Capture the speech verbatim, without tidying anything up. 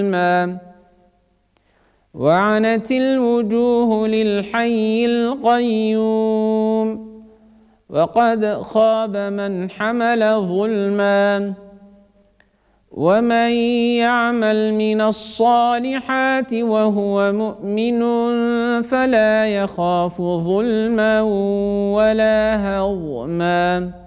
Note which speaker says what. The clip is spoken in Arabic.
Speaker 1: ظلما وعنت الوجوه للحي القيوم وقد خاب من حمل ظلما ومن يعمل من الصالحات وهو مؤمن فلا يخاف ظلما ولا هضما